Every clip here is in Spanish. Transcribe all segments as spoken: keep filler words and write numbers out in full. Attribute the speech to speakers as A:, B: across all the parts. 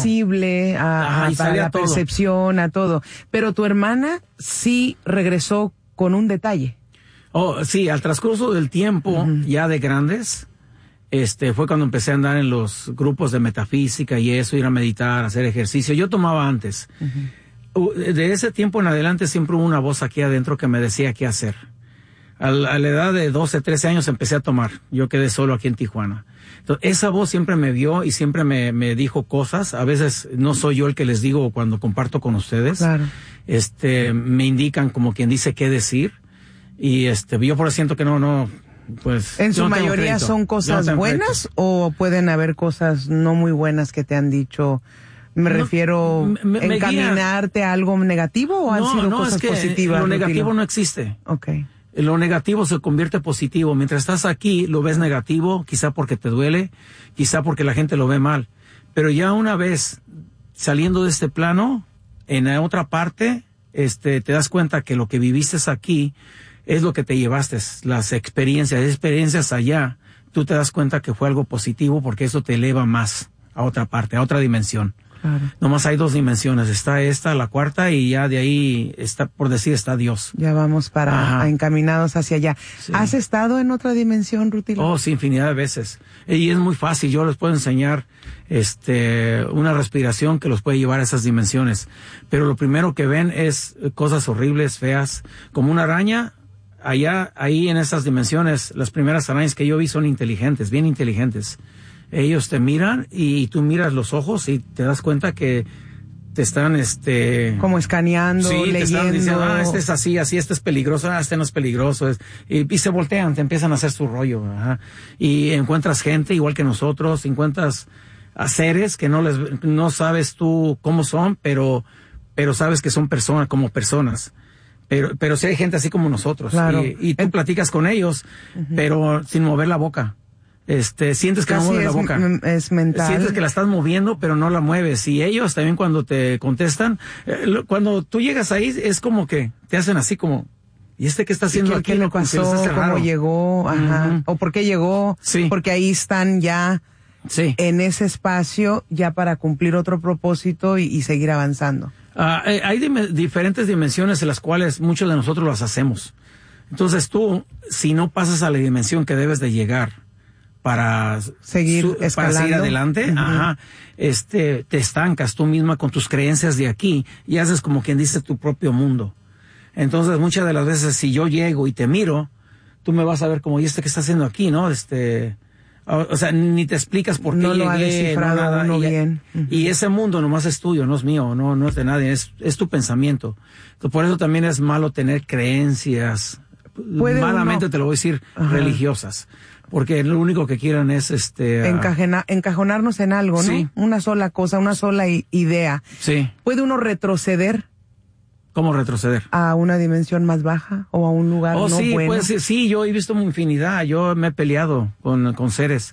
A: sensible a,
B: Ajá, y
A: a, a
B: salía
A: la
B: todo.
A: percepción, a todo. Pero tu hermana sí regresó con un detalle.
B: Oh, sí, al transcurso del tiempo, uh-huh. ya de grandes, este, fue cuando empecé a andar en los grupos de metafísica y eso, ir a meditar, hacer ejercicio. Yo tomaba antes. Uh-huh. De ese tiempo en adelante siempre hubo una voz aquí adentro que me decía qué hacer. A la, a la edad de doce, trece años empecé a tomar. Yo quedé solo aquí en Tijuana. Entonces, esa voz siempre me vio y siempre me, me dijo cosas. A veces no soy yo el que les digo cuando comparto con ustedes.
A: Claro.
B: Este, me indican como quien dice qué decir. Y este, yo por eso siento que no, no, pues.
A: ¿En su
B: no
A: mayoría son cosas no buenas crédito. O pueden haber cosas no muy buenas que te han dicho? Me no, refiero me, me encaminarte guía. A algo negativo o han
B: no,
A: sido
B: no,
A: cosas
B: es que
A: positivas.
B: Lo negativo
A: Rutilo?
B: No existe.
A: Okay.
B: Lo negativo se convierte positivo. Mientras estás aquí, lo ves negativo, quizá porque te duele, quizá porque la gente lo ve mal. Pero ya una vez saliendo de este plano, en la otra parte, este, te das cuenta que lo que viviste aquí es lo que te llevaste, las experiencias, experiencias allá. Tú te das cuenta que fue algo positivo porque eso te eleva más a otra parte, a otra dimensión. Claro. Nomás hay dos dimensiones, está esta, la cuarta, y ya de ahí está, por decir, está Dios.
A: Ya vamos para a encaminados hacia allá. Sí. ¿Has estado en otra dimensión, Rutilo?
B: Oh, sí, infinidad de veces. Y es muy fácil, yo les puedo enseñar este una respiración que los puede llevar a esas dimensiones. Pero lo primero que ven es cosas horribles, feas, como una araña. Allá, ahí en esas dimensiones, las primeras arañas que yo vi son inteligentes, bien inteligentes. Ellos te miran y tú miras los ojos y te das cuenta que te están, este...
A: como escaneando,
B: sí,
A: leyendo.
B: Te están diciendo, ah, este es así, así, este es peligroso, ah, este no es peligroso. Es, y, y se voltean, te empiezan a hacer su rollo. Ajá. Y encuentras gente igual que nosotros, encuentras a seres que no les, no sabes tú cómo son, pero, pero sabes que son personas, como personas. Pero, pero sí hay gente así como nosotros.
A: Claro.
B: Y, y tú el... platicas con ellos, uh-huh. pero sin mover la boca. Este, sientes que
A: Casi
B: no mueves
A: es,
B: la boca.
A: Es mental.
B: Sientes que la estás moviendo, pero no la mueves. Y ellos también cuando te contestan, eh, cuando tú llegas ahí, es como que te hacen así como, ¿y este qué está haciendo
A: ¿Qué,
B: aquí?
A: ¿Qué le pasó? ¿Cómo llegó? Ajá. Uh-huh. ¿O por qué llegó?
B: Sí.
A: Porque ahí están ya
B: sí.
A: en ese espacio ya para cumplir otro propósito y, y seguir avanzando.
B: Uh, hay dim- diferentes dimensiones en las cuales muchos de nosotros las hacemos. Entonces tú, si no pasas a la dimensión que debes de llegar para
A: seguir
B: su,
A: escalando,
B: para seguir adelante, uh-huh. ajá, este, te estancas tú misma con tus creencias de aquí y haces como quien dice tu propio mundo. Entonces muchas de las veces si yo llego y te miro, tú me vas a ver como, ¿y este qué está haciendo aquí, no? Este... O sea, ni te explicas por qué
A: no
B: llegué,
A: lo ha descifrado
B: no nada.
A: Uno
B: y,
A: bien.
B: Uh-huh. Y ese mundo nomás es tuyo, no es mío, no, no es de nadie, es, es tu pensamiento. Entonces, por eso también es malo tener creencias, malamente uno... te lo voy a decir, uh-huh. religiosas. Porque lo único que quieren es este...
A: Encajena, encajonarnos en algo, ¿no? Sí. Una sola cosa, una sola i- idea.
B: Sí.
A: ¿Puede uno retroceder?
B: ¿Cómo retroceder?
A: ¿A una dimensión más baja o a un lugar
B: oh,
A: no
B: sí,
A: bueno?
B: Pues, sí, yo he visto infinidad, yo me he peleado con, con seres.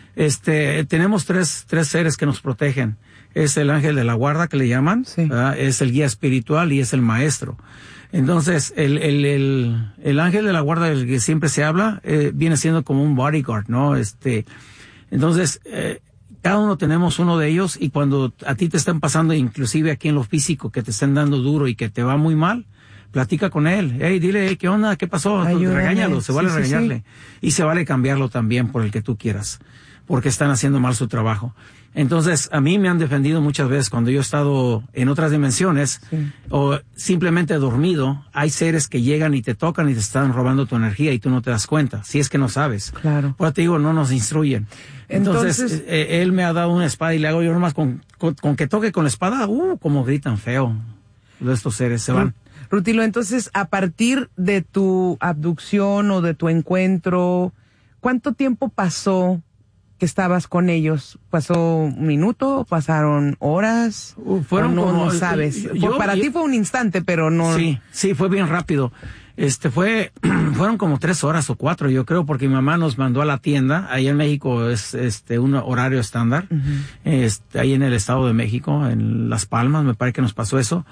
B: Este, tenemos tres, tres seres que nos protegen. Es el ángel de la guarda que le llaman,
A: sí.
B: ¿verdad? Es el guía espiritual y es el maestro. Entonces, el, el, el, el ángel de la guarda del que siempre se habla, eh, viene siendo como un bodyguard, ¿no? Este, entonces, eh, cada uno tenemos uno de ellos y cuando a ti te están pasando, inclusive aquí en lo físico, que te estén dando duro y que te va muy mal, platica con él. Hey, dile, hey, ¿qué onda? ¿Qué pasó?
A: Ayúdame.
B: Regáñalo, se vale
A: sí, sí,
B: regañarle.
A: Sí.
B: Y se vale cambiarlo también por el que tú quieras, porque están haciendo mal su trabajo. Entonces, a mí me han defendido muchas veces cuando yo he estado en otras dimensiones
A: sí.
B: o simplemente dormido. Hay seres que llegan y te tocan y te están robando tu energía y tú no te das cuenta, si es que no sabes.
A: Claro.
B: Pues te digo, no nos instruyen. Entonces, Entonces eh, él me ha dado una espada y le hago yo nomás con, con, con que toque con la espada, uh, como gritan feo. De estos seres se van.
A: Rutilo, entonces, a partir de tu abducción o de tu encuentro, ¿cuánto tiempo pasó que estabas con ellos? ¿Pasó un minuto? ¿Pasaron horas?
B: Uh, fueron
A: no,
B: como,
A: no sabes.
B: Yo,
A: para
B: yo,
A: ti fue un instante, pero no.
B: Sí, sí, fue bien rápido. Este fue, fueron como tres horas o cuatro, yo creo, porque mi mamá nos mandó a la tienda. Ahí en México es este un horario estándar. Uh-huh. Este, ahí en el Estado de México, en Las Palmas, me parece que nos pasó eso.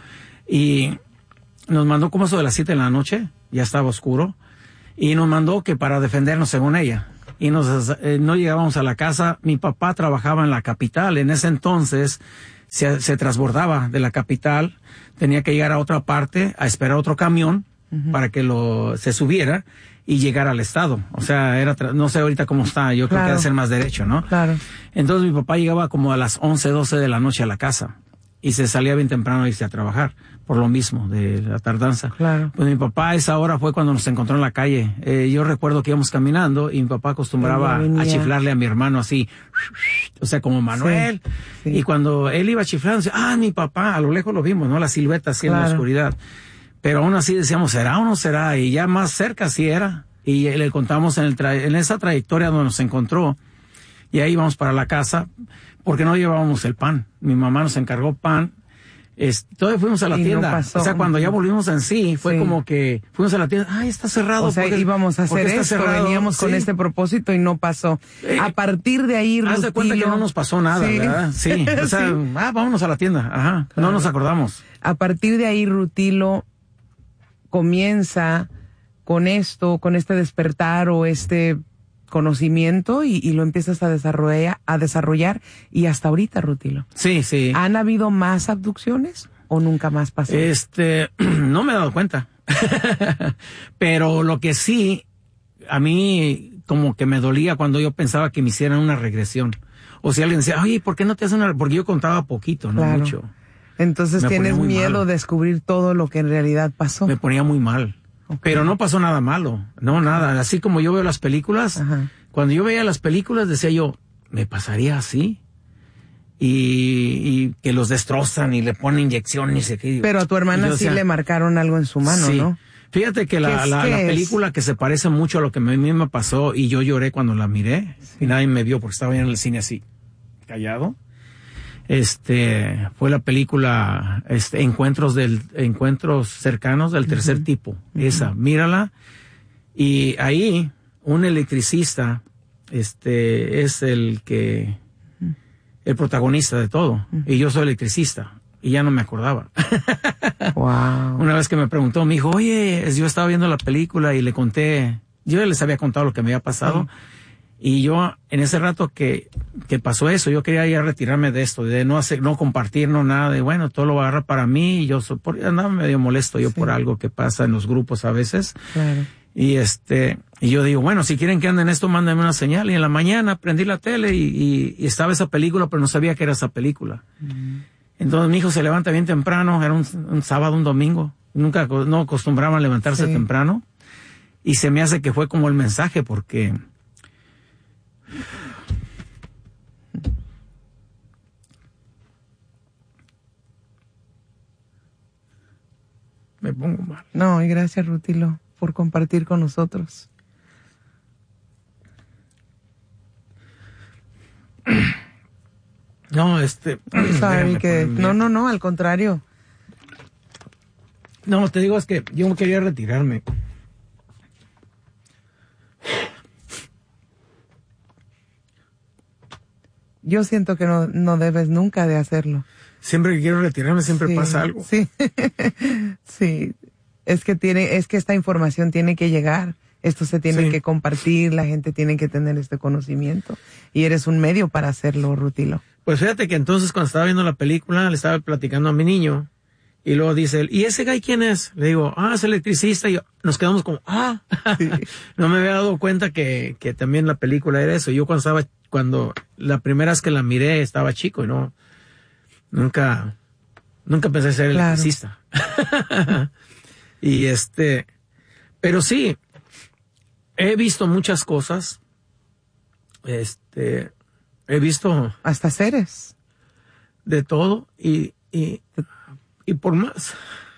B: Y nos mandó como eso de las siete de la noche, ya estaba oscuro, y nos mandó que para defendernos según ella. Y nos, eh, no llegábamos a la casa. Mi papá trabajaba en la capital. En ese entonces se, se transbordaba de la capital, tenía que llegar a otra parte, a esperar otro camión uh-huh. para que lo se subiera y llegar al estado. O sea, era, no sé ahorita cómo está, yo claro. creo que debe ser más derecho, ¿no?
A: Claro.
B: Entonces mi papá llegaba como a las once, doce de la noche a la casa y se salía bien temprano a irse a trabajar, por lo mismo, de la tardanza.
A: Claro.
B: Pues mi papá a esa hora fue cuando nos encontró en la calle. Eh, yo recuerdo que íbamos caminando y mi papá acostumbraba a chiflarle a mi hermano así, o sea, como Manuel. Sí, sí. Y cuando él iba chiflando, decía, ah, mi papá, a lo lejos lo vimos, ¿no? La silueta así claro. en la oscuridad. Pero aún así decíamos, ¿será o no será? Y ya más cerca sí era. Y le contamos en, el tra en esa trayectoria donde nos encontró. Y ahí íbamos para la casa, porque no llevábamos el pan. Mi mamá nos encargó pan. Es, todavía fuimos a la y tienda. No pasó. O sea, cuando ya volvimos en sí, fue sí. como que fuimos a la tienda. Ay, está cerrado.
A: O sea,
B: porque,
A: íbamos a hacer esto,
B: cerrado.
A: veníamos
B: sí.
A: con este propósito y no pasó. Eh, a partir de ahí,
B: Haz de cuenta que no nos pasó nada, sí. ¿verdad? Sí. O sea, sí. ah, vámonos a la tienda. Ajá. Claro. No nos acordamos.
A: A partir de ahí, Rutilo comienza con esto, con este despertar o este conocimiento y, y lo empiezas a desarrollar, a desarrollar y hasta ahorita, Rutilo.
B: Sí, sí.
A: ¿Han habido más abducciones o nunca más pasó?
B: Este, no me he dado cuenta. Pero lo que sí, a mí como que me dolía cuando yo pensaba que me hicieran una regresión. O si alguien decía, oye, ¿por qué no te hacen una? Porque yo contaba poquito, no claro. mucho.
A: Entonces me tienes miedo mal. de descubrir todo lo que en realidad pasó.
B: Me ponía muy mal. Okay. Pero no pasó nada malo, no nada. Así como yo veo las películas, Ajá. cuando yo veía las películas decía yo, ¿me pasaría así? Y, y que los destrozan y le ponen inyecciones. Y sé
A: Pero a tu hermana decía, sí le marcaron algo en su mano, sí. ¿no?
B: Fíjate que la, la, la película que se parece mucho a lo que a mí me pasó y yo lloré cuando la miré sí. y nadie me vio porque estaba en el cine así, callado. Este, fue la película, este, Encuentros del, Encuentros Cercanos del Tercer uh-huh. Tipo. Uh-huh. Esa, mírala. Y ahí, un electricista, este, es el que, uh-huh. el protagonista de todo. Uh-huh. Y yo soy electricista. Y ya no me acordaba.
A: Wow.
B: Una vez que me preguntó, me dijo, oye, yo estaba viendo la película y le conté, yo ya les había contado lo que me había pasado. Uh-huh. Y yo, en ese rato que, que pasó eso, yo quería ya retirarme de esto, de no hacer, no compartir, no nada, de bueno, todo lo voy a agarrar para mí, y yo so, por, andaba medio molesto yo sí. por algo que pasa en los grupos a veces.
A: Claro.
B: Y este, y yo digo, bueno, si quieren que anden esto, mándenme una señal. Y en la mañana prendí la tele y, y, y estaba esa película, pero no sabía que era esa película. Mm. Entonces mi hijo se levanta bien temprano, era un, un sábado, un domingo, nunca, no acostumbraban a levantarse sí. temprano. Y se me hace que fue como el mensaje, porque me pongo mal.
A: No, y gracias, Rutilo, por compartir con nosotros.
B: No, este...
A: Sorry, que... No, no, no, al contrario.
B: No, te digo, es que yo quería retirarme.
A: Yo siento que no, no debes nunca de hacerlo.
B: Siempre que quiero retirarme siempre
A: sí,
B: pasa algo.
A: Sí, sí. Es que tiene, es que esta información tiene que llegar. Esto se tiene sí. que compartir, la gente tiene que tener este conocimiento. Y eres un medio para hacerlo, Rutilo.
B: Pues fíjate que entonces cuando estaba viendo la película, le estaba platicando a mi niño. Y luego dice él, ¿y ese guy quién es? Le digo, ah, es electricista. Y yo, nos quedamos como, ah. Sí. No me había dado cuenta que, que también la película era eso. Yo cuando estaba, cuando la primera vez que la miré estaba chico y no, nunca, nunca pensé ser
A: claro.
B: electricista. Y este, pero sí, he visto muchas cosas. Este, he visto.
A: Hasta seres.
B: De todo y, y, y por más.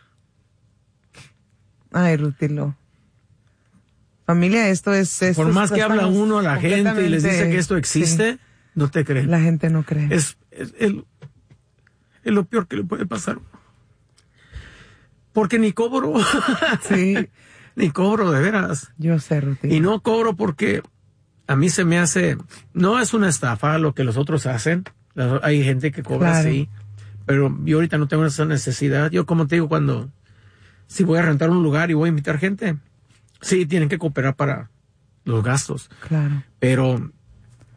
A: Ay, Rutilo. Familia, esto es... Esto
B: por más
A: es,
B: que habla uno a la gente y les dice que esto existe, sí. no te creen.
A: La gente no cree.
B: Es, es, es, es lo peor que le puede pasar. Porque ni cobro.
A: Sí.
B: Ni cobro, de veras.
A: Yo sé, Rutilo.
B: Y no cobro porque a mí se me hace... No es una estafa lo que los otros hacen. Hay gente que cobra
A: claro.
B: así. Pero yo ahorita no tengo esa necesidad. Yo, como te digo, cuando... Si voy a rentar un lugar y voy a invitar gente, sí, tienen que cooperar para los gastos.
A: Claro.
B: Pero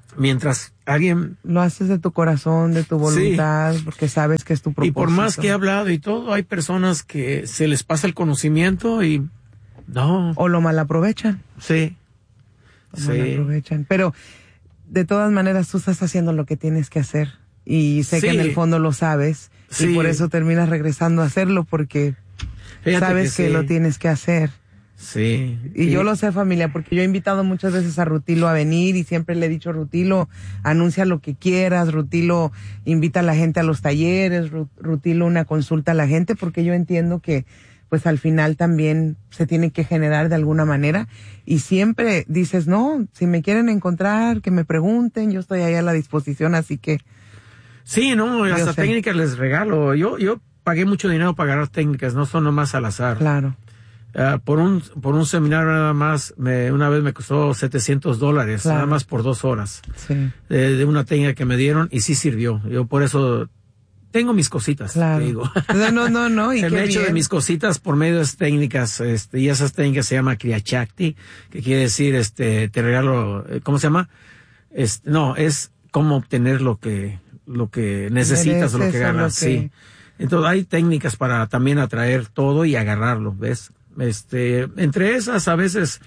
B: mientras alguien...
A: Lo haces de tu corazón, de tu voluntad, sí, porque sabes que es tu propósito.
B: Y por más que he hablado y todo, hay personas que se les pasa el conocimiento y no.
A: O lo malaprovechan.
B: Sí.
A: Lo sí. malaprovechan. Pero de todas maneras tú estás haciendo lo que tienes que hacer. Y sé sí. que en el fondo lo sabes. Sí. Y por eso terminas regresando a hacerlo porque Fíjate sabes que, que sí. lo tienes que hacer.
B: Sí.
A: Y, y yo lo sé, familia, porque yo he invitado muchas veces a Rutilo a venir y siempre le he dicho, Rutilo, anuncia lo que quieras, Rutilo invita a la gente a los talleres, Rutilo una consulta a la gente, porque yo entiendo que pues al final también se tiene que generar de alguna manera y siempre dices, no, si me quieren encontrar, que me pregunten, yo estoy ahí a la disposición, así que...
B: Sí, no, hasta técnicas les regalo. Yo, yo pagué mucho dinero para agarrar técnicas, no son nomás al azar.
A: Claro.
B: Uh, por un por un seminario nada más, me, una vez me costó setecientos dólares, claro. nada más por dos horas,
A: sí.
B: de, de una técnica que me dieron y sí sirvió. Yo por eso tengo mis cositas,
A: claro.
B: te digo.
A: No, no, no, no. Y
B: me he hecho de mis cositas por medio de esas técnicas, este, y esas técnicas se llama Kriya Shakti, que quiere decir, este, te regalo, ¿cómo se llama? Este, no, es cómo obtener lo que, lo que necesitas o lo que ganas, lo que... sí. Entonces hay técnicas para también atraer todo y agarrarlo, ¿ves? Este, entre esas a veces,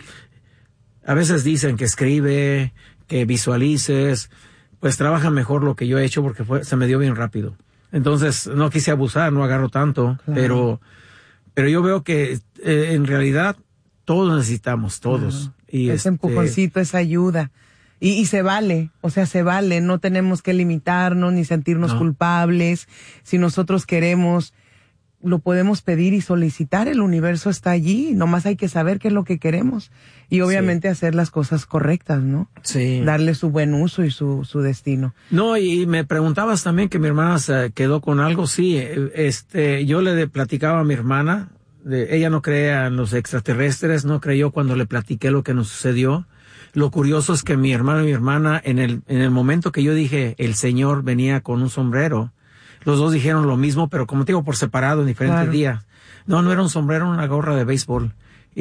B: a veces dicen que escribe, que visualices, pues trabaja mejor lo que yo he hecho porque fue, se me dio bien rápido. Entonces no quise abusar, no agarro tanto, claro. pero, pero yo veo que eh, en realidad todos necesitamos, todos.
A: Claro.
B: Y
A: ese
B: este,
A: empujoncito, esa ayuda. Y, y se vale, o sea, se vale, no tenemos que limitarnos ni sentirnos no. culpables. Si nosotros queremos, lo podemos pedir y solicitar, el universo está allí, nomás hay que saber qué es lo que queremos y obviamente sí. hacer las cosas correctas, ¿no?
B: Sí.
A: Darle su buen uso y su, su destino.
B: No, y me preguntabas también que mi hermana se quedó con algo, sí, este, yo le platicaba a mi hermana, de, ella no creía en los extraterrestres, no creyó cuando le platiqué lo que nos sucedió. Lo curioso es que mi hermano y mi hermana, en el, en el momento que yo dije, el Señor venía con un sombrero, los dos dijeron lo mismo, pero como te digo, por separado, en diferentes claro. días. No, no era un sombrero, una gorra de béisbol.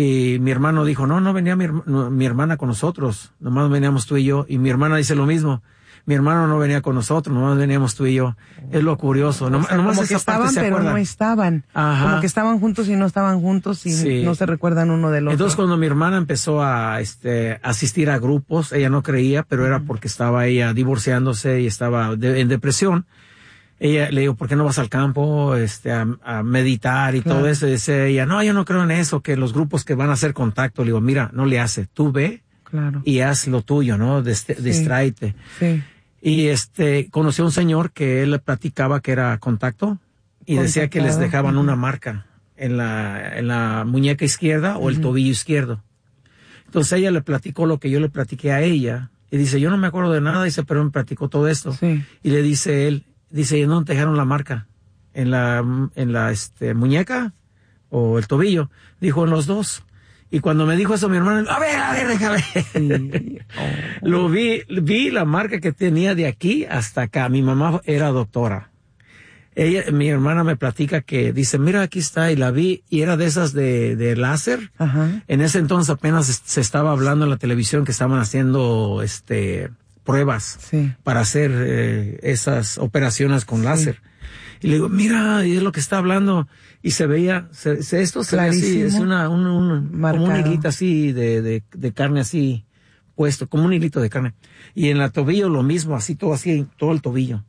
B: Y mi hermano dijo, no, no venía mi, no, mi hermana con nosotros, nomás veníamos tú y yo. Y mi hermana dice lo mismo, mi hermano no venía con nosotros, nomás veníamos tú y yo. Es lo curioso. Nom-
A: o sea,
B: nomás
A: como que estaban, pero acuerdan. no estaban.
B: Ajá.
A: Como que estaban juntos y no estaban juntos y sí. no se recuerdan uno del otro.
B: Entonces cuando mi hermana empezó a este, asistir a grupos, ella no creía, pero era porque estaba ella divorciándose y estaba de, en depresión. Ella le digo, ¿por qué no vas al campo este, a, a meditar y claro. todo eso? Y dice ella, no, yo no creo en eso, que los grupos que van a hacer contacto. Le digo, mira, no le hace, tú ve
A: claro.
B: y haz lo tuyo, ¿no? Dist- sí. Distráete.
A: Sí.
B: Y este, conoció a un señor que él platicaba que era contacto y Contactado. decía que les dejaban uh-huh. una marca en la, en la muñeca izquierda o uh-huh. el tobillo izquierdo. Entonces ella le platicó lo que yo le platiqué a ella y dice, yo no me acuerdo de nada, dice, pero me platicó todo esto.
A: Sí.
B: Y le dice él, dice, ¿no te dejaron la marca? ¿En la, en la, este, muñeca o el tobillo? Dijo, en los dos. Y cuando me dijo eso mi hermano, a ver, a ver, déjame. Sí. Oh. Lo vi, vi la marca que tenía de aquí hasta acá. Mi mamá era doctora. Ella, mi hermana me platica que dice, mira, aquí está, y la vi, y era de esas de, de láser.
A: Ajá.
B: En ese entonces apenas se estaba hablando en la televisión que estaban haciendo, este, pruebas
A: sí.
B: para hacer eh, esas operaciones con sí. láser. Y le digo, mira, y es lo que está hablando. Y se veía, se, se, esto se
A: Clarísimo.
B: ve así, es una, un, un, como un hilito así de, de, de carne así puesto, como un hilito de carne. Y en la tobillo lo mismo, así todo así, todo el tobillo.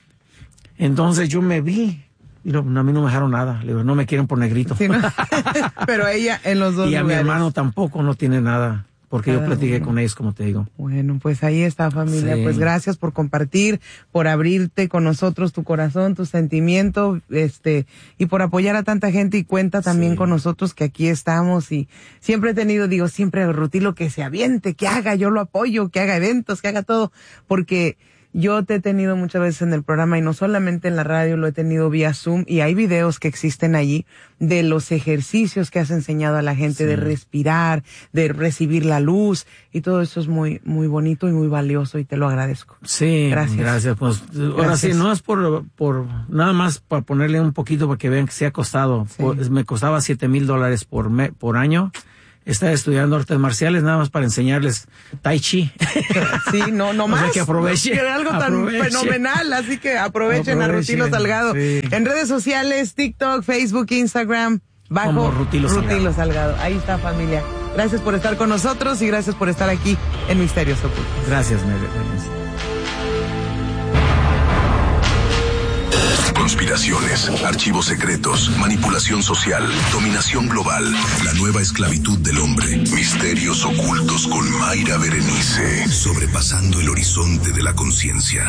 B: Entonces yo me vi, y no, a mí no me dejaron nada. Le digo, no me quieren por negrito.
A: Sí, ¿no? Pero ella en los dos
B: Y a
A: lugares.
B: mi hermano tampoco no tiene nada. Porque Cada yo platiqué uno. con ellos, como te digo.
A: Bueno, pues ahí está, familia. Sí. Pues gracias por compartir, por abrirte con nosotros tu corazón, tu sentimiento, este, y por apoyar a tanta gente y cuenta también sí. con nosotros que aquí estamos y siempre he tenido, digo, siempre a Rutilo que se aviente, que haga, yo lo apoyo, que haga eventos, que haga todo, porque yo te he tenido muchas veces en el programa y no solamente en la radio, lo he tenido vía Zoom y hay videos que existen allí de los ejercicios que has enseñado a la gente sí. de respirar, de recibir la luz y todo eso es muy muy bonito y muy valioso y te lo agradezco.
B: Sí, gracias. Gracias. Pues gracias. Ahora sí, no es por por nada más para ponerle un poquito para que vean que se ha costado. Sí. Pues, me costaba siete mil dólares por me, por año. estar estudiando artes marciales nada más para enseñarles tai chi.
A: Sí, no, no más.
B: O sea, que aprovechen.
A: No, algo tan
B: aprovechen.
A: fenomenal, así que aprovechen, aprovechen a Rutilo Salgado.
B: Sí.
A: En redes sociales, TikTok, Facebook, Instagram, bajo
B: Como Rutilo Salgado.
A: Rutilo Salgado. Ahí está, familia. Gracias por estar con nosotros y gracias por estar aquí en Misterios Ocultos.
B: Gracias, Mary.
C: Conspiraciones, archivos secretos, manipulación social, dominación global, la nueva esclavitud del hombre, misterios ocultos con Mayra Berenice, sobrepasando el horizonte de la conciencia.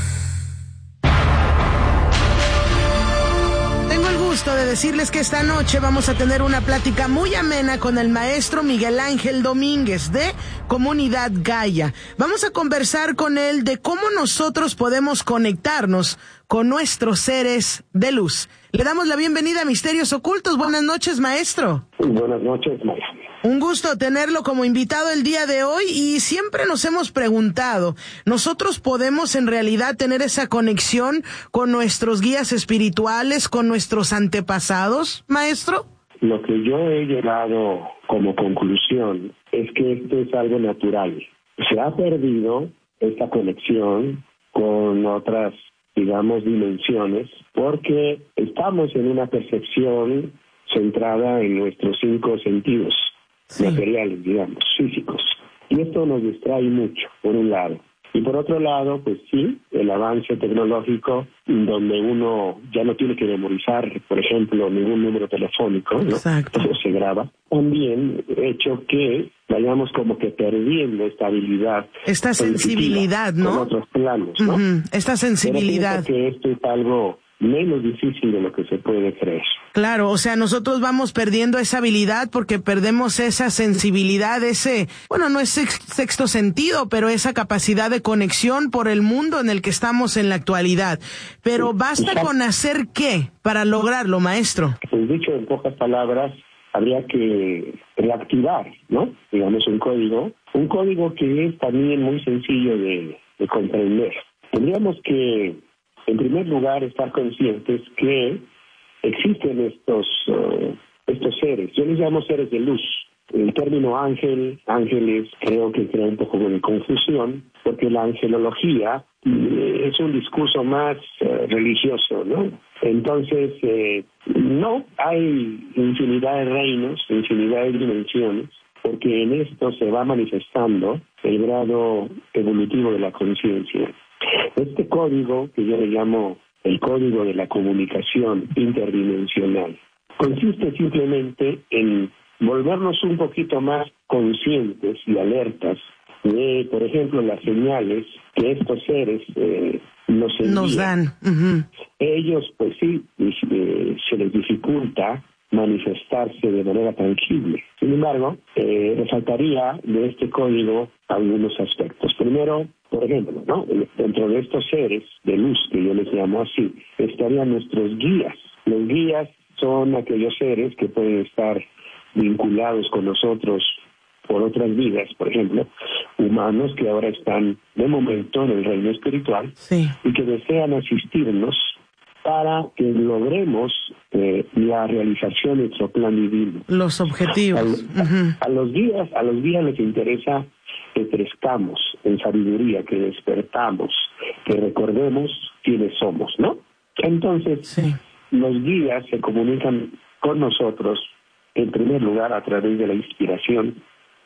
D: Tengo el gusto de decirles que esta noche vamos a tener una plática muy amena con el maestro Miguel Ángel Domínguez de Comunidad Gaia. Vamos a conversar con él de cómo nosotros podemos conectarnos con nuestros seres de luz. Le damos la bienvenida a Misterios Ocultos. Buenas noches, maestro.
E: Buenas noches, Maya.
D: Un gusto tenerlo como invitado el día de hoy y siempre nos hemos preguntado, ¿nosotros podemos en realidad tener esa conexión con nuestros guías espirituales, con nuestros antepasados, maestro?
E: Lo que yo he llegado como conclusión es que esto es algo natural. Se ha perdido esta conexión con otras, digamos, dimensiones, porque estamos en una percepción centrada en nuestros cinco sentidos, sí, materiales, digamos, físicos. Y esto nos distrae mucho, por un lado. Y por otro lado, pues sí, el avance tecnológico, donde uno ya no tiene que memorizar, por ejemplo, ningún número telefónico, ¿no?
D: Exacto.
E: Todo se graba. También hecho que vayamos como que perdiendo esta habilidad.
D: Esta sensibilidad, ¿no?
E: Con otros planos, ¿no?
D: Uh-huh. Esta sensibilidad.
E: Pero pienso que esto es algo menos difícil de lo que se puede creer.
D: Claro, o sea, nosotros vamos perdiendo esa habilidad porque perdemos esa sensibilidad, ese, bueno, no es sexto sentido, pero esa capacidad de conexión por el mundo en el que estamos en la actualidad. Pero basta Exacto. con hacer qué para lograrlo, maestro.
E: Pues dicho en pocas palabras, habría que reactivar, ¿no? Digamos un código, un código que es también muy sencillo de, de comprender. Tendríamos que, en primer lugar, estar conscientes que existen estos uh, estos seres. Yo les llamo seres de luz. El término ángel, ángeles, creo que crea un poco de confusión, porque la angelología eh, es un discurso más uh, religioso, ¿no? Entonces, eh, no, hay infinidad de reinos, infinidad de dimensiones, porque en esto se va manifestando el grado evolutivo de la conciencia. Este código, que yo le llamo el código de la comunicación interdimensional, consiste simplemente en volvernos un poquito más conscientes y alertas de, por ejemplo, las señales que estos seres eh, nos envían.
D: Nos dan. Uh-huh.
E: Ellos, pues sí, eh, se les dificulta manifestarse de manera tangible. Sin embargo, eh, resaltaría de este código algunos aspectos. Primero, por ejemplo, ¿no? Dentro de estos seres de luz, que yo les llamo así, estarían nuestros guías. Los guías son aquellos seres que pueden estar vinculados con nosotros por otras vidas, por ejemplo, humanos que ahora están de momento en el reino espiritual, sí, y que desean asistirnos para que logremos eh, la realización de nuestro plan divino.
D: Los objetivos.
E: A, uh-huh. a los guías, a los guías les interesa que crezcamos en sabiduría, que despertamos, que recordemos quiénes somos, ¿no? Entonces, sí, los guías se comunican con nosotros, en primer lugar, a través de la inspiración.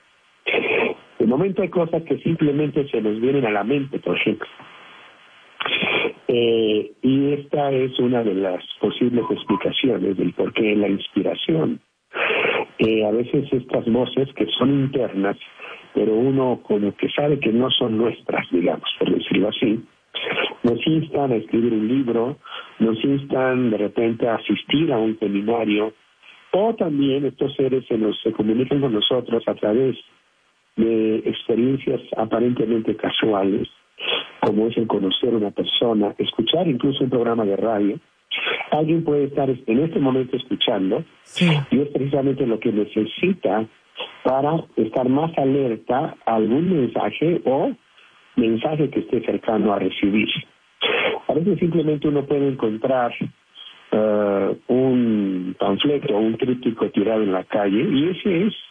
E: De momento hay cosas que simplemente se nos vienen a la mente, por ejemplo. Eh, y esta es una de las posibles explicaciones del por qué la inspiración. Eh, a veces estas voces que son internas, pero uno como que sabe que no son nuestras, digamos, por decirlo así, nos instan a escribir un libro, nos instan de repente a asistir a un seminario, o también estos seres se, nos, se comunican con nosotros a través de experiencias aparentemente casuales, como es el conocer a una persona, escuchar incluso un programa de radio. Alguien puede estar en este momento escuchando, sí, y es precisamente lo que necesita para estar más alerta a algún mensaje o mensaje que esté cercano a recibir. A veces simplemente uno puede encontrar uh, un panfleto o un tríptico tirado en la calle, y ese es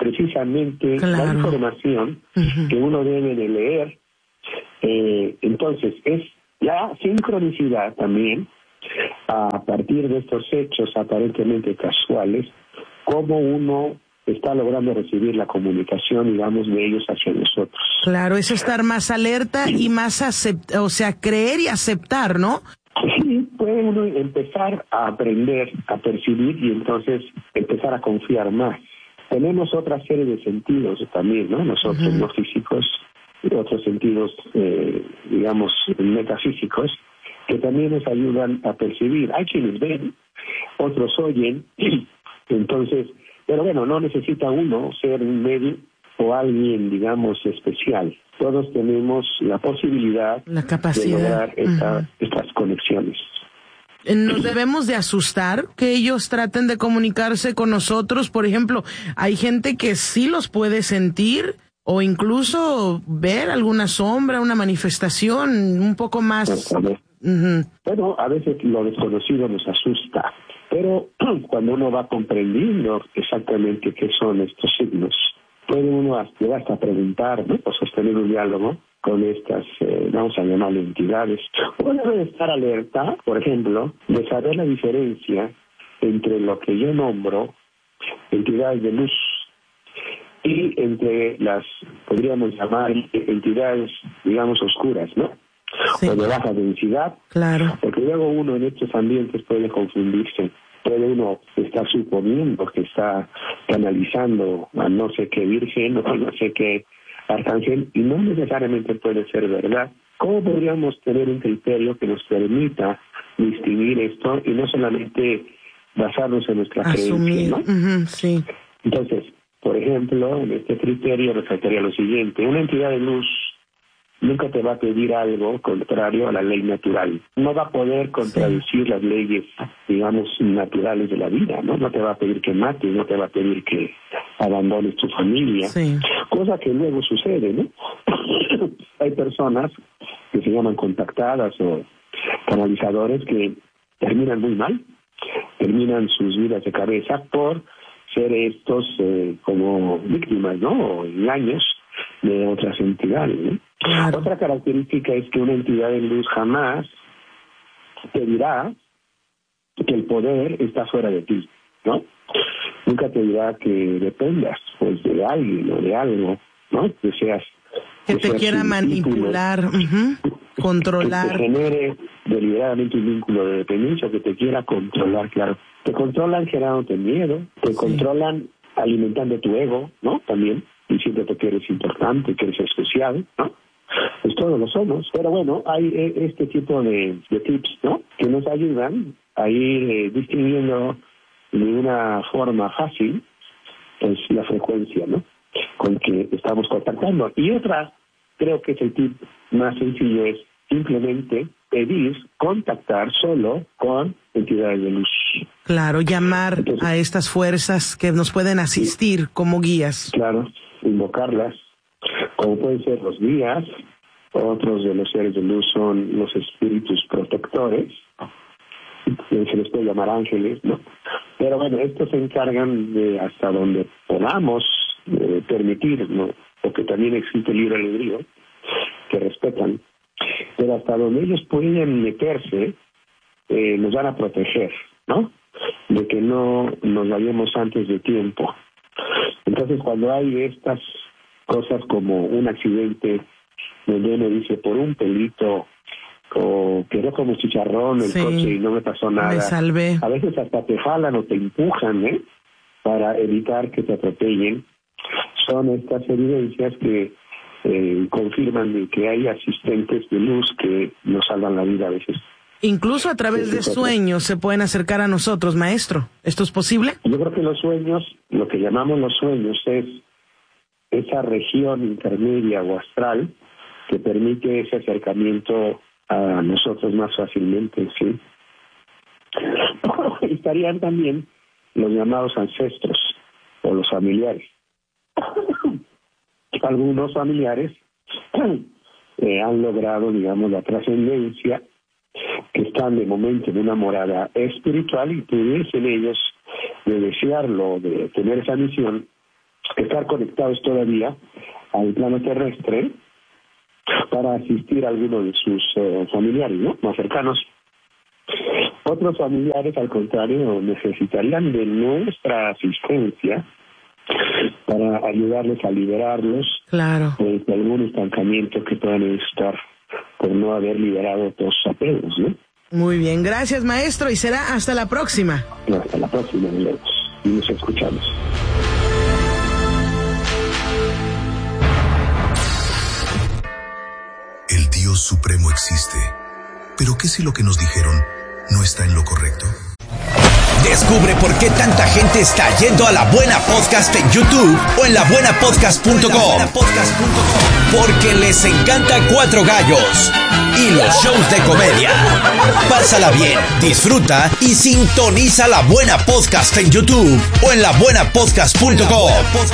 E: precisamente
D: claro.
E: la información uh-huh. que uno debe de leer. Eh, entonces, es la sincronicidad también, a partir de estos hechos aparentemente casuales, cómo uno está logrando recibir la comunicación, digamos, de ellos hacia nosotros.
D: Claro, es estar más alerta y más aceptar, o sea, creer y aceptar, ¿no?
E: Sí, puede uno empezar a aprender, a percibir y entonces empezar a confiar más. Tenemos otra serie de sentidos también, ¿no? Nosotros, uh-huh. los físicos, y otros sentidos, eh, digamos, metafísicos, que también nos ayudan a percibir. Hay quienes ven, otros oyen, entonces, pero bueno, no necesita uno ser un médico o alguien, digamos, especial. Todos tenemos la posibilidad
D: la capacidad
E: de lograr esta,
D: uh-huh.
E: estas conexiones.
D: ¿Nos debemos de asustar que ellos traten de comunicarse con nosotros? Por ejemplo, hay gente que sí los puede sentir o incluso ver alguna sombra, una manifestación un poco más...
E: Uh-huh. Bueno, a veces lo desconocido nos asusta, pero cuando uno va comprendiendo exactamente qué son estos signos, puede uno hasta, hasta preguntar, ¿no? O sostener un diálogo con estas, eh, vamos a llamarle entidades. Uno debe estar alerta, por ejemplo, de saber la diferencia entre lo que yo nombro entidades de luz y entre las, podríamos llamar, entidades, digamos, oscuras, ¿no? Sí. O de baja densidad.
D: Claro.
E: Porque luego uno en estos ambientes puede confundirse. Puede uno estar suponiendo que está canalizando a no sé qué virgen o no sé qué arcángel y no necesariamente puede ser verdad. ¿Cómo podríamos tener un criterio que nos permita distinguir esto y no solamente basarnos en nuestra
D: Asumir.
E: creencia, ¿no?
D: Uh-huh, sí.
E: Entonces, por ejemplo, en este criterio resaltaría lo siguiente: una entidad de luz nunca te va a pedir algo contrario a la ley natural. No va a poder contradecir sí. las leyes, digamos, naturales de la vida, ¿no? No te va a pedir que mates, no te va a pedir que abandones tu familia,
D: sí.
E: cosa que luego sucede, ¿no? Hay personas que se llaman contactadas o canalizadores que terminan muy mal, terminan sus vidas de cabeza por ser estos eh, como víctimas, ¿no? O engaños de otras entidades, ¿no?
D: Claro.
E: Otra característica es que una entidad de luz jamás te dirá que el poder está fuera de ti, ¿no? Nunca te dirá que dependas, pues, de alguien o de algo, ¿no? Que seas...
D: Que, que te seas quiera manipular, uh-huh. controlar.
E: Que te genere deliberadamente un vínculo de dependencia, que te quiera controlar, claro. Te controlan generándote miedo, te sí. controlan alimentando tu ego, ¿no? También, diciéndote que eres importante, que eres especial, ¿no? Pues todos lo somos, pero bueno, hay eh, este tipo de, de tips, ¿no? Que nos ayudan a ir eh, distinguiendo de una forma fácil, pues, la frecuencia, ¿no? Con que estamos contactando. Y otra, creo que es el tip más sencillo, es simplemente pedir, contactar solo con entidades de luz.
D: Claro, llamar Entonces, a estas fuerzas que nos pueden asistir sí, como guías.
E: Claro, invocarlas, como pueden ser los guías. Otros de los seres de luz son los espíritus protectores, se les puede llamar ángeles, ¿no? Pero bueno, estos se encargan de, hasta donde podamos eh, permitir, ¿no? Porque también existe libre albedrío, que respetan, pero hasta donde ellos pueden meterse, eh, nos van a proteger, ¿no? De que no nos vayamos antes de tiempo. Entonces, cuando hay estas cosas como un accidente, donde uno dice, por un pelito, o quedó como chicharrón el sí, coche y no me pasó nada.
D: Me salvé.
E: A veces hasta te jalan o te empujan, ¿eh? Para evitar que te atropellen. Son estas evidencias que eh, confirman que hay asistentes de luz que nos salvan la vida a veces.
D: Incluso a través de sueños se pueden acercar a nosotros, maestro. ¿Esto es posible?
E: Yo creo que los sueños, lo que llamamos los sueños, es esa región intermedia o astral que permite ese acercamiento a nosotros más fácilmente, ¿sí? Estarían también los llamados ancestros o los familiares. Algunos familiares eh, han logrado, digamos, la trascendencia, que están de momento en una morada espiritual y pudiesen ellos, de desearlo, de tener esa misión, estar conectados todavía al plano terrestre para asistir a alguno de sus eh, familiares, ¿no?, más cercanos. Otros familiares, al contrario, necesitarían de nuestra asistencia para ayudarles a liberarlos,
D: claro,
E: pues, de algún estancamiento que puedan estar por no haber liberado todos sus apegos, ¿no?
D: Muy bien, gracias, maestro, y será hasta la próxima.
E: No, hasta la próxima, nos vemos y nos escuchamos.
C: El Dios Supremo existe, pero ¿qué si lo que nos dijeron no está en lo correcto?
F: Descubre por qué tanta gente está yendo a La Buena Podcast en YouTube o en la buena podcast punto com. Porque les encanta Cuatro Gallos y los shows de comedia. Pásala bien, disfruta y sintoniza La Buena Podcast en YouTube o en la buena podcast punto com.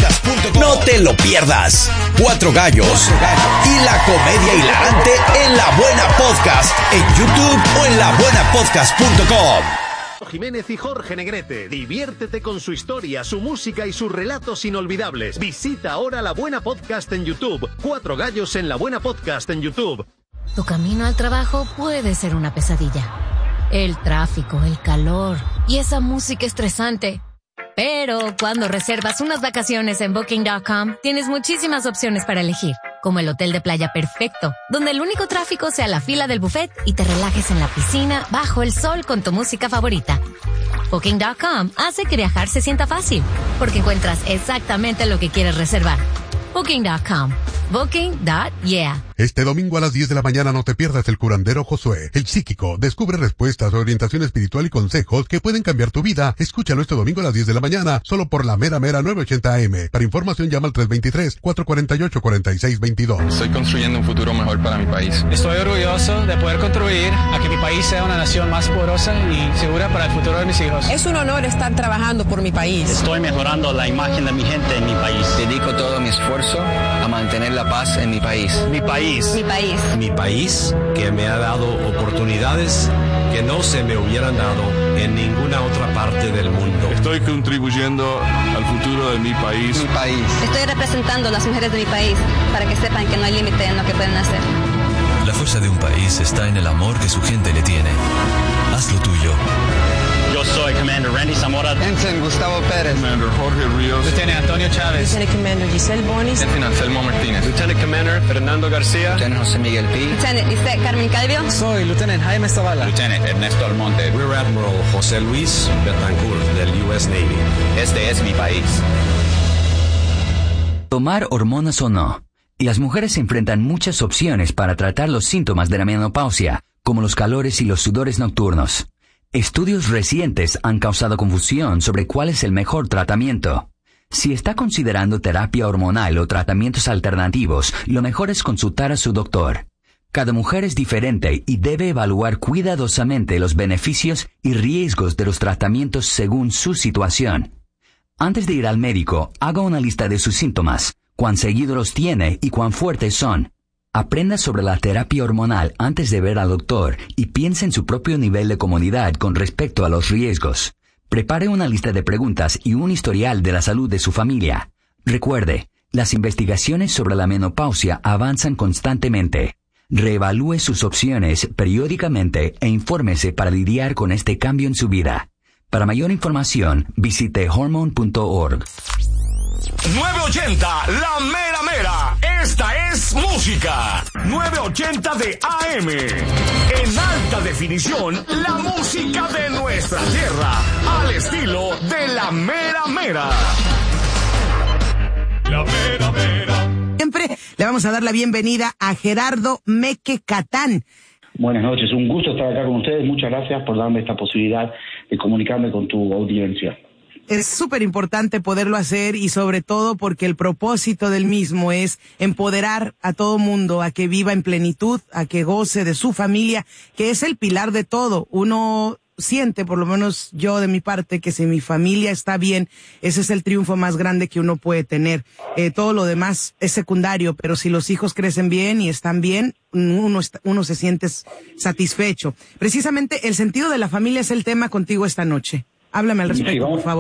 F: No te lo pierdas. Cuatro Gallos y la comedia hilarante en La Buena Podcast en YouTube o en la buena podcast punto com.
G: Jiménez y Jorge Negrete. Diviértete con su historia, su música y sus relatos inolvidables. Visita ahora La Buena Podcast en YouTube. Cuatro Gallos en La Buena Podcast en YouTube.
H: Tu camino al trabajo puede ser una pesadilla. El tráfico, el calor y esa música estresante. Pero cuando reservas unas vacaciones en Booking punto com, tienes muchísimas opciones para elegir, como el hotel de playa perfecto, donde el único tráfico sea la fila del buffet y te relajes en la piscina bajo el sol con tu música favorita. Booking punto com hace que viajar se sienta fácil, porque encuentras exactamente lo que quieres reservar. Booking punto com. Booking punto yeah.
I: Este domingo a las diez de la mañana no te pierdas el curandero Josué, el psíquico. Descubre respuestas, orientación espiritual y consejos que pueden cambiar tu vida. Escúchalo este domingo a las diez de la mañana, solo por la mera mera nueve ochenta A M. Para información llama al tres dos tres, cuatro cuatro ocho, cuatro seis dos dos.
J: Estoy construyendo un futuro mejor para mi país.
K: Estoy orgulloso de poder contribuir a que mi país sea una nación más poderosa y segura para el futuro de mis hijos.
L: Es un honor estar trabajando por mi país.
M: Estoy mejorando la imagen de mi gente en mi país.
N: Dedico todo mi esfuerzo a mantener la paz en mi país.
M: Mi país.
L: Mi país.
O: Mi país, que me ha dado oportunidades que no se me hubieran dado en ninguna otra parte del mundo.
P: Estoy contribuyendo al futuro de mi país.
N: Mi país.
Q: Estoy representando a las mujeres de mi país para que sepan que no hay límite en lo que pueden hacer.
R: La fuerza de un país está en el amor que su gente le tiene. Haz lo tuyo.
M: Yo soy Commander Randy Zamora.
N: Ensign Gustavo Pérez.
P: Commander Jorge Ríos.
K: Lieutenant Antonio Chávez.
L: Lieutenant Commander Giselle Bonis.
P: Lieutenant Anselmo Martínez.
M: Lieutenant Commander Fernando García.
N: Lieutenant José Miguel Pi.
Q: Lieutenant Lisette Carmen Calvio.
K: Soy Lieutenant Jaime Zavala.
M: Lieutenant Ernesto Almonte.
O: Rear Admiral José Luis Betancourt del U S Navy.
M: Este es mi país.
S: Tomar hormonas o no. Y las mujeres se enfrentan muchas opciones para tratar los síntomas de la menopausia, como los calores y los sudores nocturnos. Estudios recientes han causado confusión sobre cuál es el mejor tratamiento. Si está considerando terapia hormonal o tratamientos alternativos, lo mejor es consultar a su doctor. Cada mujer es diferente y debe evaluar cuidadosamente los beneficios y riesgos de los tratamientos según su situación. Antes de ir al médico, haga una lista de sus síntomas, cuán seguido los tiene y cuán fuertes son. Aprenda sobre la terapia hormonal antes de ver al doctor y piense en su propio nivel de comodidad con respecto a los riesgos. Prepare una lista de preguntas y un historial de la salud de su familia. Recuerde, las investigaciones sobre la menopausia avanzan constantemente. Reevalúe sus opciones periódicamente e infórmese para lidiar con este cambio en su vida. Para mayor información, visite hormone punto org.
F: nueve ochenta, la mera mera. Esta es música. nueve ochenta de A M. En alta definición, la música de nuestra tierra. Al estilo de la mera mera. La mera mera.
D: Siempre le vamos a dar la bienvenida a Gerardo Meque Catán.
T: Buenas noches, un gusto estar acá con ustedes. Muchas gracias por darme esta posibilidad de comunicarme con tu audiencia.
D: Es súper importante poderlo hacer y sobre todo porque el propósito del mismo es empoderar a todo mundo a que viva en plenitud, a que goce de su familia, que es el pilar de todo. Uno siente, por lo menos yo de mi parte, que si mi familia está bien, ese es el triunfo más grande que uno puede tener. Eh, todo lo demás es secundario, pero si los hijos crecen bien y están bien, uno, está, uno se siente satisfecho. Precisamente el sentido de la familia es el tema contigo esta noche. Háblame al respecto,
T: sí, vamos,
D: por favor.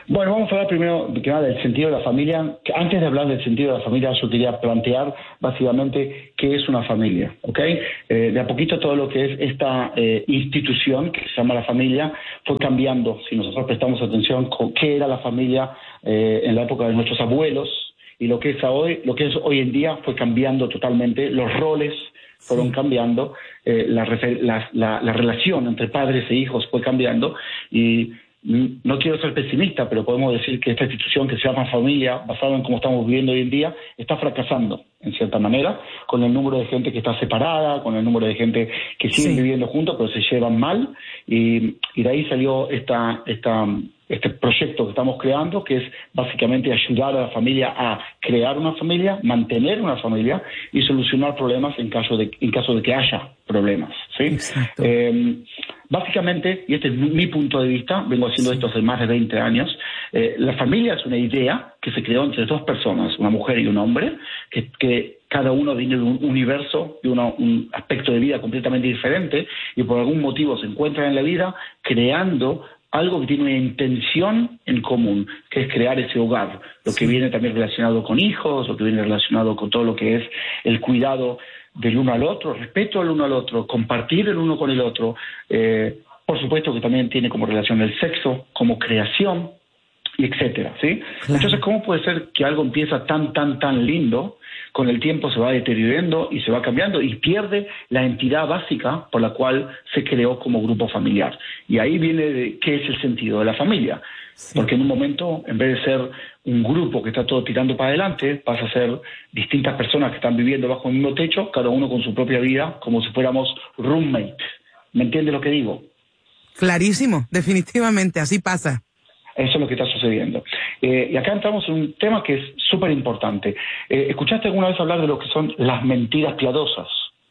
T: Bueno, vamos a hablar primero que nada del sentido de la familia. Antes de hablar del sentido de la familia, yo quería plantear básicamente qué es una familia, ¿ok? Eh, de a poquito todo lo que es esta eh, institución que se llama la familia fue cambiando. Si nosotros prestamos atención con qué era la familia eh, en la época de nuestros abuelos y lo que es hoy, lo que es hoy en día fue cambiando totalmente. Los roles fueron cambiando, eh, la, la, la, la relación entre padres e hijos fue cambiando y no quiero ser pesimista, pero podemos decir que esta institución que se llama familia, basada en cómo estamos viviendo hoy en día, está fracasando, en cierta manera, con el número de gente que está separada, con el número de gente que siguen sí. viviendo juntos, pero se llevan mal, y, y de ahí salió esta, esta, este proyecto que estamos creando, que es básicamente ayudar a la familia a crear una familia, mantener una familia y solucionar problemas en caso de, en caso de que haya problemas, ¿sí? Eh, básicamente, y este es mi punto de vista, vengo haciendo sí. esto hace más de veinte años, eh, la familia es una idea que se creó entre dos personas, una mujer y un hombre, que, que cada uno viene de un universo, de una, un aspecto de vida completamente diferente, y por algún motivo se encuentran en la vida creando algo que tiene una intención en común, que es crear ese hogar, lo que viene también relacionado con hijos, lo que viene relacionado con todo lo que es el cuidado del uno al otro, respeto al uno al otro, compartir el uno con el otro, eh, por supuesto que también tiene como relación el sexo, como creación, y etcétera, ¿sí? Claro. Entonces, ¿cómo puede ser que algo empieza tan, tan, tan lindo, con el tiempo se va deteriorando y se va cambiando y pierde la entidad básica por la cual se creó como grupo familiar? Y ahí viene de qué es el sentido de la familia. Sí. Porque en un momento, en vez de ser un grupo que está todo tirando para adelante, pasa a ser distintas personas que están viviendo bajo el mismo techo, cada uno con su propia vida, como si fuéramos roommates. ¿Me entiende lo que digo?
A: Clarísimo, definitivamente, así pasa.
T: Eso es lo que está sucediendo. Eh, y acá entramos en un tema que es súper importante. Eh, ¿Escuchaste alguna vez hablar de lo que son las mentiras piadosas?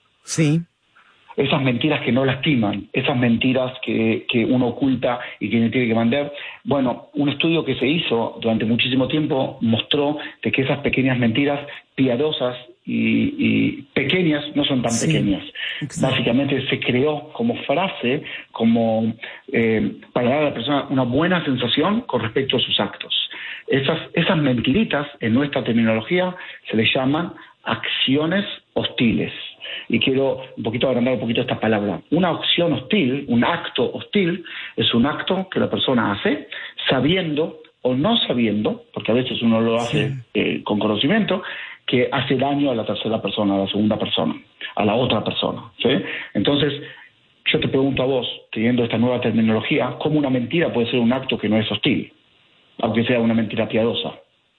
A: Sí.
T: Esas mentiras que no lastiman, esas mentiras que, que uno oculta y que tiene que mandar. Bueno, un estudio que se hizo durante muchísimo tiempo mostró de que esas pequeñas mentiras piadosas y, y pequeñas no son tan sí, pequeñas. Exacto. Básicamente se creó como frase, como eh, para dar a la persona una buena sensación con respecto a sus actos. Esas, esas mentiritas en nuestra terminología se les llaman acciones hostiles. Y quiero un poquito agrandar un poquito esta palabra. Una acción hostil, un acto hostil, es un acto que la persona hace sabiendo o no sabiendo, porque a veces uno lo hace sí. eh, con conocimiento, que hace daño a la tercera persona, a la segunda persona, a la otra persona, ¿sí? Entonces, yo te pregunto a vos, teniendo esta nueva terminología, ¿cómo una mentira puede ser un acto que no es hostil, aunque sea una mentira piadosa?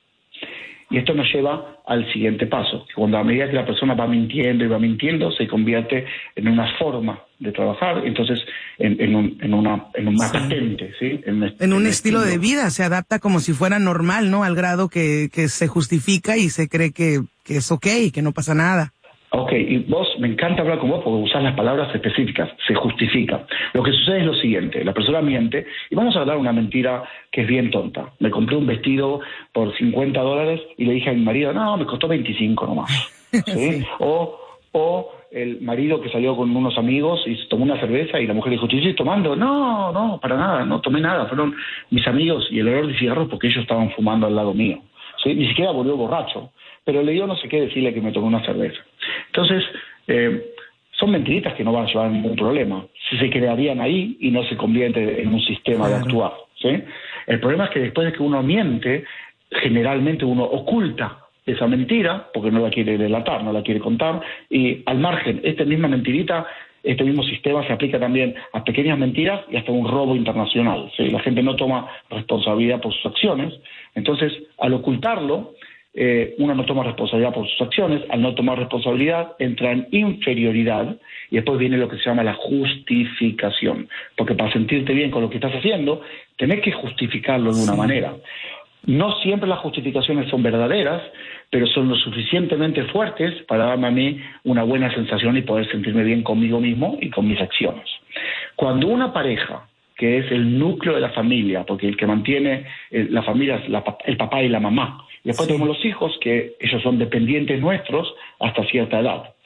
T: Y esto nos lleva al siguiente paso, que cuando a medida que la persona va mintiendo y va mintiendo, se convierte en una forma de trabajar, entonces en, en, un, en, una, en una sí. patente, ¿sí? En,
A: en, en un estilo, estilo de vida, se adapta como si fuera normal, ¿no? Al grado que, que se justifica y se cree que, que es ok, que no pasa nada.
T: Ok, y vos, me encanta hablar con vos porque usás las palabras específicas, se justifica. Lo que sucede es lo siguiente, la persona miente, y vamos a hablar una mentira que es bien tonta. Me compré un vestido por cincuenta dólares y le dije a mi marido, no, me costó veinticinco nomás. ¿Sí? Sí. O, o el marido que salió con unos amigos y tomó una cerveza y la mujer le dijo, ¿te estoy tomando? No, no, para nada, no tomé nada, fueron mis amigos y el olor de cigarros porque ellos estaban fumando al lado mío. ¿Sí? Ni siquiera volvió borracho, pero le dio no sé qué decirle que me tomé una cerveza. Entonces, eh, son mentiritas que no van a llevar ningún problema, si se crearían ahí y no se convierte en un sistema claro. de actuar, ¿sí? El problema es que después de que uno miente, generalmente uno oculta esa mentira, porque no la quiere delatar, no la quiere contar, y al margen, esta misma mentirita, este mismo sistema se aplica también a pequeñas mentiras y hasta un robo internacional, ¿sí? La gente no toma responsabilidad por sus acciones, entonces, al ocultarlo, Eh, uno no toma responsabilidad por sus acciones, al no tomar responsabilidad entra en inferioridad y después viene lo que se llama la justificación, porque para sentirte bien con lo que estás haciendo tenés que justificarlo de una sí. manera. No siempre las justificaciones son verdaderas, pero son lo suficientemente fuertes para darme a mí una buena sensación y poder sentirme bien conmigo mismo y con mis acciones. Cuando una pareja, que es el núcleo de la familia, porque el que mantiene la familia es la, el papá y la mamá, y después sí. tenemos los hijos, que ellos son dependientes nuestros hasta cierta edad,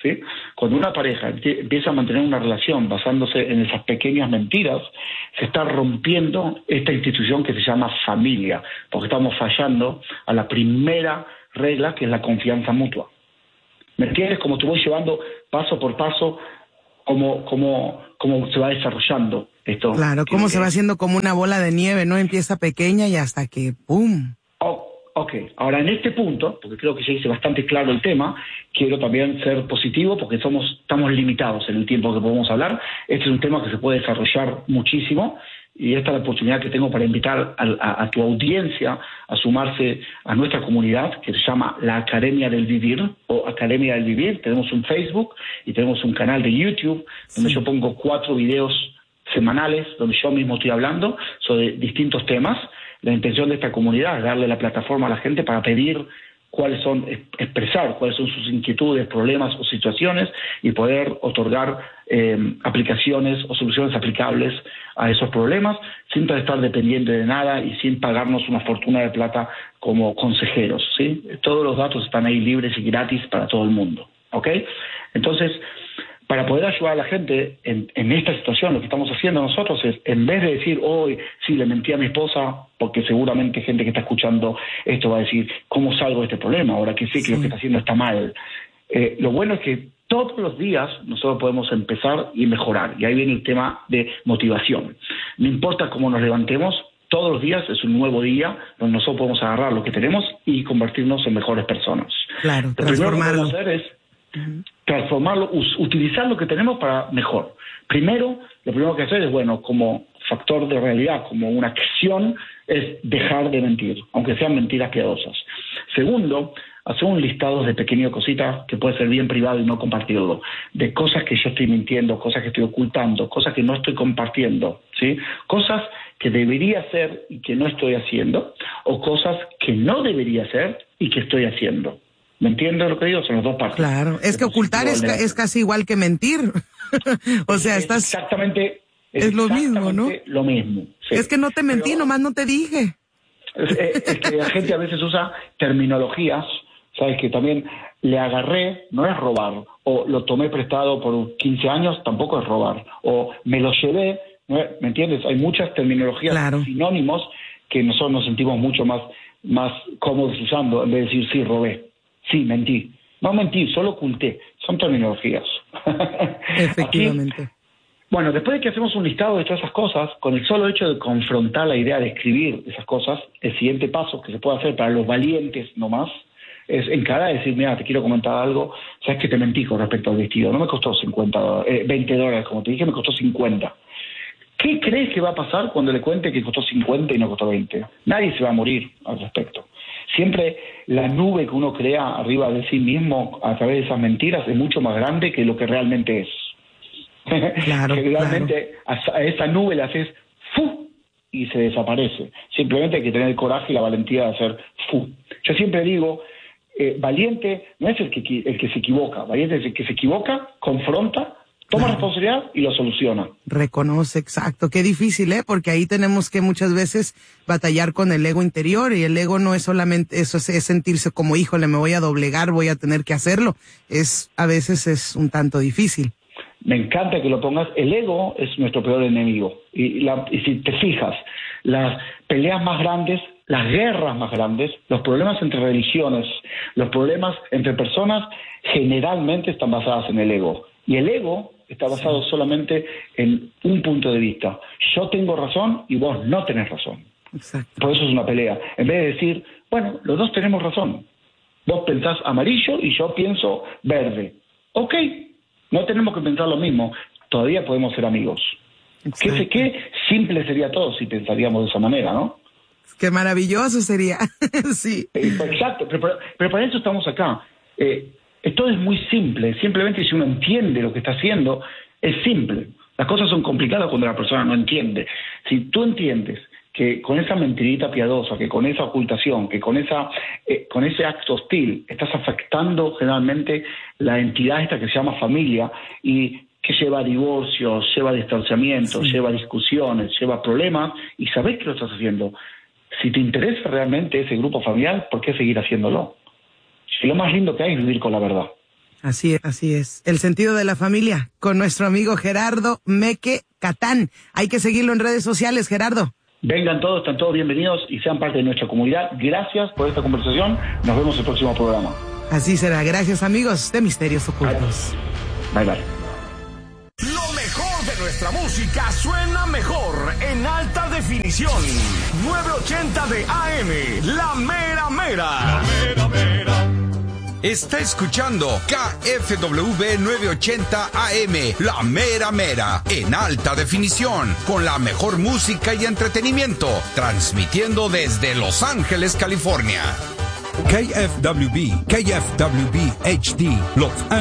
T: ¿sí? Cuando una pareja empieza a mantener una relación basándose en esas pequeñas mentiras, se está rompiendo esta institución que se llama familia, porque estamos fallando a la primera regla, que es la confianza mutua. ¿Me entiendes? Como te voy llevando paso por paso cómo, cómo, cómo se va desarrollando esto.
A: Claro, cómo se va haciendo como una bola de nieve, ¿no? Empieza pequeña y hasta que ¡pum!
T: Oh, ok, ahora en este punto, porque creo que ya hice bastante claro el tema, quiero también ser positivo porque somos estamos limitados en el tiempo que podemos hablar. Este es un tema que se puede desarrollar muchísimo y esta es la oportunidad que tengo para invitar a, a, a tu audiencia a sumarse a nuestra comunidad que se llama la Academia del Vivir o Academia del Vivir. Tenemos un Facebook y tenemos un canal de YouTube donde sí. yo pongo cuatro videos semanales donde yo mismo estoy hablando sobre distintos temas. La intención de esta comunidad es darle la plataforma a la gente para pedir cuáles son, expresar cuáles son sus inquietudes, problemas o situaciones y poder otorgar eh, aplicaciones o soluciones aplicables a esos problemas sin estar dependiente de nada y sin pagarnos una fortuna de plata como consejeros, ¿sí? Todos los datos están ahí libres y gratis para todo el mundo, ¿ok? Entonces, para poder ayudar a la gente en, en esta situación, lo que estamos haciendo nosotros es, en vez de decir, hoy sí le mentí a mi esposa, porque seguramente gente que está escuchando esto va a decir, ¿cómo salgo de este problema? Ahora que sé que sí. lo que está haciendo está mal. Eh, lo bueno es que todos los días nosotros podemos empezar y mejorar. Y ahí viene el tema de motivación. No importa cómo nos levantemos, todos los días es un nuevo día donde nosotros podemos agarrar lo que tenemos y convertirnos en mejores personas.
A: Claro,
T: lo primero que podemos hacer es Uh-huh. transformarlo, us, utilizar lo que tenemos para mejor. Primero, lo primero que hacer es, bueno, como factor de realidad, como una acción, es dejar de mentir, aunque sean mentiras piadosas. Segundo, hacer un listado de pequeñas cositas que puede ser bien privado y no compartirlo, de cosas que yo estoy mintiendo, cosas que estoy ocultando, cosas que no estoy compartiendo, ¿sí? Cosas que debería hacer y que no estoy haciendo, o cosas que no debería hacer y que estoy haciendo. ¿Me entiendes lo que digo? Son las dos partes.
A: Claro, es que ocultar es, es casi igual que mentir. O sea,
T: es
A: estás...
T: Exactamente.
A: Es, es lo mismo, ¿no?
T: Lo mismo. Sí.
A: Es que no te mentí, Pero, nomás no te dije.
T: Es, es, es que la gente a veces usa terminologías, ¿sabes? Que también le agarré, no es robar, o lo tomé prestado por quince años, tampoco es robar, o me lo llevé, ¿no? ¿Me entiendes? Hay muchas terminologías claro. sinónimos que nosotros nos sentimos mucho más, más cómodos usando, en vez de decir sí, robé. Sí, mentí. No mentí, solo oculté. Son terminologías.
A: Efectivamente.
T: Aquí, bueno, después de que hacemos un listado de todas esas cosas, con el solo hecho de confrontar la idea de escribir esas cosas, el siguiente paso que se puede hacer para los valientes nomás, es encarar y decir, mira, te quiero comentar algo, sabes que te mentí con respecto al vestido, no me costó cincuenta, eh, veinte dólares, como te dije, me costó cincuenta. ¿Qué crees que va a pasar cuando le cuente que costó cincuenta y no costó veinte? Nadie se va a morir al respecto. Siempre la nube que uno crea arriba de sí mismo a través de esas mentiras es mucho más grande que lo que realmente es.
A: Claro,
T: Generalmente
A: claro.
T: a esa nube le haces ¡fu! Y se desaparece. Simplemente hay que tener el coraje y la valentía de hacer ¡fu! Yo siempre digo, eh, valiente no es el que, el que se equivoca, valiente es el que se equivoca, confronta, toma claro. responsabilidad y lo soluciona.
A: Reconoce, exacto. Qué difícil, ¿eh? Porque ahí tenemos que muchas veces batallar con el ego interior y el ego no es solamente eso, es, es sentirse como, híjole, me voy a doblegar, voy a tener que hacerlo. Es, a veces es un tanto difícil.
T: Me encanta que lo pongas. El ego es nuestro peor enemigo. Y, la, y si te fijas, las peleas más grandes, las guerras más grandes, los problemas entre religiones, los problemas entre personas, generalmente están basadas en el ego. Y el ego está basado sí. solamente en un punto de vista. Yo tengo razón y vos no tenés razón.
A: Exacto.
T: Por eso es una pelea. En vez de decir, bueno, los dos tenemos razón. Vos pensás amarillo y yo pienso verde. Ok, no tenemos que pensar lo mismo. Todavía podemos ser amigos. Qué, qué simple sería todo si pensaríamos de esa manera, ¿no?
A: Qué maravilloso sería. Sí.
T: Exacto, pero, pero, pero para eso estamos acá. Eh, Esto es muy simple, simplemente si uno entiende lo que está haciendo, es simple. Las cosas son complicadas cuando la persona no entiende. Si tú entiendes que con esa mentirita piadosa, que con esa ocultación, que con esa eh, con ese acto hostil, estás afectando generalmente la entidad esta que se llama familia y que lleva a divorcios, lleva a distanciamientos, sí. lleva a discusiones, lleva a problemas, y sabés que lo estás haciendo. Si te interesa realmente ese grupo familiar, ¿por qué seguir haciéndolo? Y lo más lindo que hay es vivir con la verdad.
A: Así es, así es. El sentido de la familia con nuestro amigo Gerardo Meque Catán. Hay que seguirlo en redes sociales, Gerardo.
T: Vengan todos, están todos bienvenidos y sean parte de nuestra comunidad. Gracias por esta conversación. Nos vemos en el próximo programa.
A: Así será. Gracias, amigos de Misterios Ocultos.
T: Bye, bye.
U: Lo mejor de nuestra música suena mejor en alta definición. novecientos ochenta de A M, La Mera Mera. La Mera Mera.
V: Está escuchando K F W novecientos ochenta A M, La Mera Mera, en alta definición, con la mejor música y entretenimiento, transmitiendo desde Los Ángeles, California.
W: K F W B, K F W B H D, Los Ángeles.